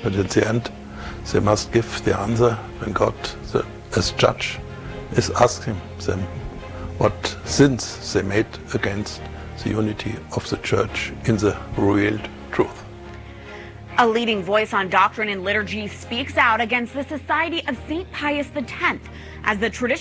but at the end they must give the answer when God, as judge, is asking them what sins they made against the unity of the Church in the revealed truth. A leading voice on doctrine and liturgy speaks out against the Society of St. Pius X as the tradition